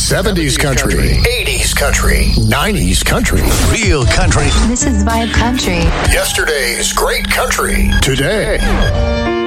70s country, 80s country, 90s country, real country. This is Vibe Country. Yesterday's great country, today.